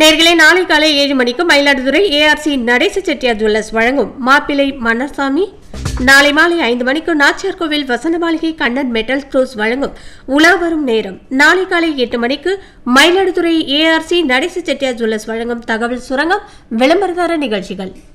நேர்களே நாளை காலை 7 மணிக்கு மயிலாடுதுறை ஏஆர்சி நடேச செட்டியார் ஜுவல்லர்ஸ் வழங்கும் மாப்பிள்ளை மன்னர்சாமி. நாளை மாலை 5 மணிக்கு நாச்சியார் கோவில் வசந்த மாளிகை கண்ணன் மெட்டல் ஸ்டோர்ஸ் வழங்கும் உலா வரும் நேரம். நாளை காலை 8 மணிக்கு மயிலாடுதுறை ஏஆர்சி நடேச செட்டியார் ஜுவல்லர்ஸ் வழங்கும் தகவல் சுரங்கம் விளம்பரதார நிகழ்ச்சிகள்.